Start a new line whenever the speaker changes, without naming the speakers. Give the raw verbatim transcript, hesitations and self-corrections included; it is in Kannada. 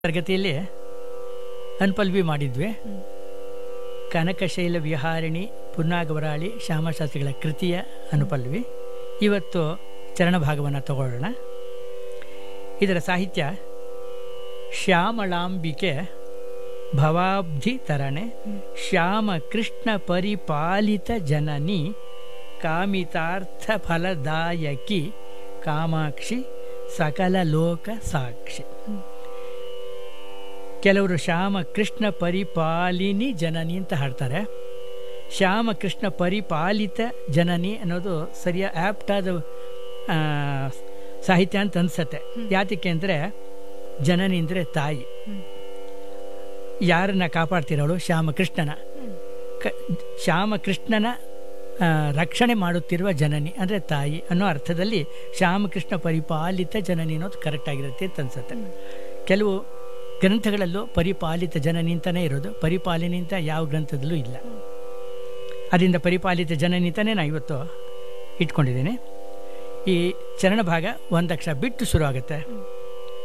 ತರಗತಿಯಲ್ಲಿ ಅನುಪಲ್ವಿ ಮಾಡಿದ್ವಿ. ಕನಕಶೈಲ ವಿಹಾರಿಣಿ ಪುನ್ನಾಗವರಾಳಿ ಶ್ಯಾಮಶಾಸ್ತ್ರಿಗಳ ಕೃತಿಯ ಅನುಪಲ್ವಿ. ಇವತ್ತು ಚರಣಭಾಗವನ್ನು ತಗೊಳ್ಳೋಣ. ಇದರ ಸಾಹಿತ್ಯ ಶ್ಯಾಮಳಾಂಬಿಕೆ ಭವಾಬ್ಧಿ ತರಣೆ ಶ್ಯಾಮ ಕೃಷ್ಣ ಪರಿಪಾಲಿತ ಜನನಿ ಕಾಮಿತಾರ್ಥ ಫಲದಾಯಕಿ ಕಾಮಾಕ್ಷಿ ಸಕಲ ಲೋಕ ಸಾಕ್ಷಿ. ಕೆಲವರು ಶ್ಯಾಮ ಕೃಷ್ಣ ಪರಿಪಾಲಿನಿ ಜನನಿ ಅಂತ ಹಾಡ್ತಾರೆ. ಶ್ಯಾಮ ಕೃಷ್ಣ ಪರಿಪಾಲಿತ ಜನನಿ ಅನ್ನೋದು ಸರಿಯ ಆ್ಯಪ್ಟಾದ ಸಾಹಿತ್ಯ ಅಂತ ಅನ್ಸತ್ತೆ. ಯಾತಕ್ಕೆ ಅಂದರೆ ಜನನಿ ಅಂದರೆ ತಾಯಿ. ಯಾರನ್ನ ಕಾಪಾಡ್ತಿರೋಳು? ಶ್ಯಾಮಕೃಷ್ಣನ. ಕ ಶ್ಯಾಮಕೃಷ್ಣನ ರಕ್ಷಣೆ ಮಾಡುತ್ತಿರುವ ಜನನಿ ಅಂದರೆ ತಾಯಿ ಅನ್ನೋ ಅರ್ಥದಲ್ಲಿ ಶ್ಯಾಮಕೃಷ್ಣ ಪರಿಪಾಲಿತ ಜನನಿ ಅನ್ನೋದು ಕರೆಕ್ಟಾಗಿರುತ್ತೆ ಅಂತ ಅನ್ಸುತ್ತೆ. ಕೆಲವು ಗ್ರಂಥಗಳಲ್ಲೂ ಪರಿಪಾಲಿತ ಜನನಿ ಅಂತಲೇ ಇರೋದು, ಪರಿಪಾಲನೆ ಅಂತ ಯಾವ ಗ್ರಂಥದಲ್ಲೂ ಇಲ್ಲ. ಅದರಿಂದ ಪರಿಪಾಲಿತ ಜನನಿ ಅಂತಲೇ ನಾನು ಇವತ್ತು ಇಟ್ಕೊಂಡಿದ್ದೀನಿ. ಈ ಚರಣ ಭಾಗ ಒಂದಕ್ಷರ ಬಿಟ್ಟು ಶುರು ಆಗುತ್ತೆ.